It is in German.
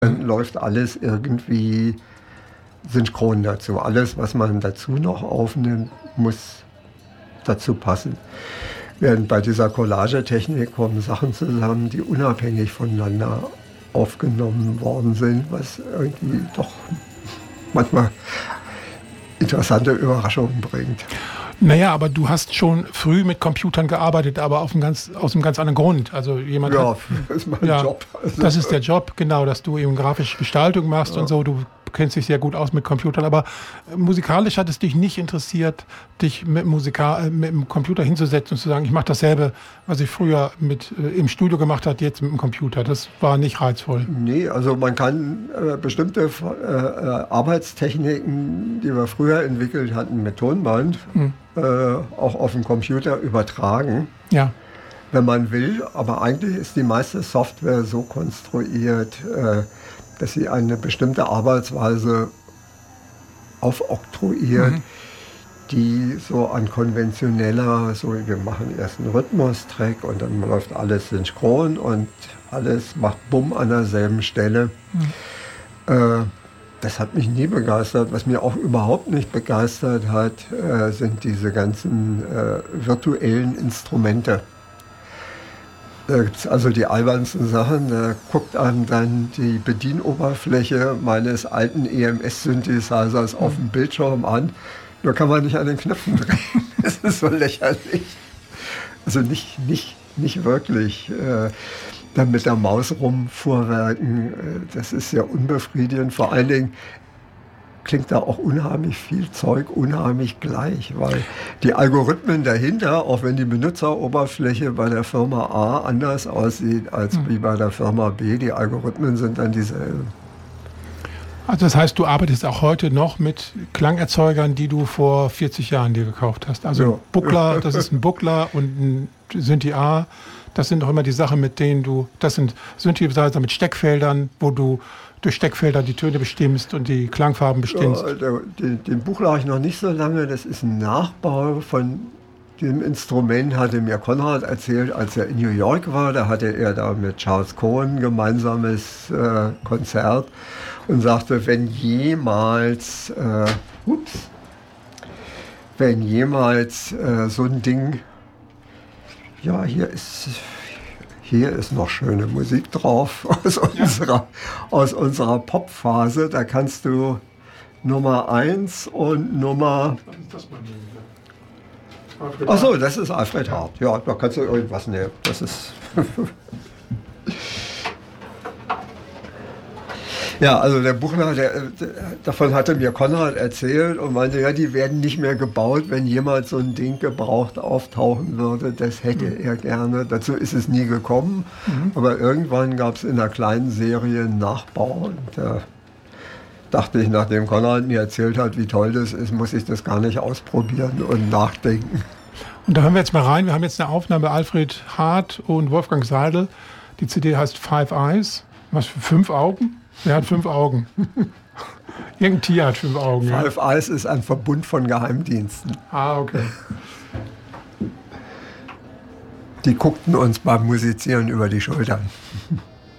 Dann läuft alles irgendwie synchron dazu. Alles, was man dazu noch aufnimmt, muss dazu passen. Während bei dieser Collagetechnik kommen Sachen zusammen, die unabhängig voneinander aufgenommen worden sind, was irgendwie doch manchmal interessante Überraschungen bringt. Naja, aber du hast schon früh mit Computern gearbeitet, aber aus einem ganz anderen Grund. Also jemand das ist mein Job. Also das ist der Job, genau, dass du eben grafische Gestaltung machst und so. Du kennst dich sehr gut aus mit Computern, aber musikalisch hat es dich nicht interessiert, dich mit dem Computer hinzusetzen und zu sagen, ich mache dasselbe, was ich früher im Studio gemacht habe, jetzt mit dem Computer. Das war nicht reizvoll. Nee, also man kann bestimmte Arbeitstechniken, die wir früher entwickelt hatten mit Tonband, auch auf den Computer übertragen, wenn man will. Aber eigentlich ist die meiste Software so konstruiert, dass sie eine bestimmte Arbeitsweise aufoktroyiert, die so an konventioneller, so wir machen erst einen Rhythmus-Track und dann läuft alles synchron und alles macht Bumm an derselben Stelle. Das hat mich nie begeistert. Was mir auch überhaupt nicht begeistert hat, sind diese ganzen virtuellen Instrumente. Da gibt es also die albernsten Sachen. Da guckt einem dann die Bedienoberfläche meines alten EMS-Synthesizers auf dem Bildschirm an. Nur kann man nicht an den Knöpfen drehen. Das ist so lächerlich. Also nicht wirklich dann mit der Maus rumfuhrwerken. Das ist ja unbefriedigend. Vor allen Dingen klingt da auch unheimlich viel Zeug unheimlich gleich, weil die Algorithmen dahinter, auch wenn die Benutzeroberfläche bei der Firma A anders aussieht als wie bei der Firma B, die Algorithmen sind dann dieselben. Also das heißt, du arbeitest auch heute noch mit Klangerzeugern, die du vor 40 Jahren dir gekauft hast. Also Buckler, das ist ein Buckler und ein Synthi A. Das sind doch immer die Sachen, mit denen das sind Synthesizer mit Steckfeldern, wo du durch Steckfelder die Töne bestimmst und die Klangfarben bestimmst. Ja, den Buchler habe ich noch nicht so lange. Das ist ein Nachbau von dem Instrument, hatte mir Konrad erzählt, als er in New York war. Da hatte er da mit Charles Cohen ein gemeinsames Konzert und sagte, wenn jemals so ein Ding, ja, hier ist noch schöne Musik drauf aus unserer Popphase. Da kannst du Nummer 1 und Nummer... Achso, das ist Alfred Hart. Ja, da kannst du irgendwas nehmen. Das ist... Ja, also der Buchler, davon hatte mir Konrad erzählt und meinte, ja, die werden nicht mehr gebaut, wenn jemand so ein Ding gebraucht auftauchen würde. Das hätte er gerne. Dazu ist es nie gekommen. Aber irgendwann gab es in einer kleinen Serie einen Nachbau. Und da dachte ich, nachdem Konrad mir erzählt hat, wie toll das ist, muss ich das gar nicht ausprobieren und nachdenken. Und da hören wir jetzt mal rein. Wir haben jetzt eine Aufnahme Alfred Hart und Wolfgang Seidel. Die CD heißt Five Eyes. Was für 5 Augen? Er hat 5 Augen. Irgendein Tier hat 5 Augen. Five Eyes ist ein Verbund von Geheimdiensten. Ah, okay. Die guckten uns beim Musizieren über die Schultern.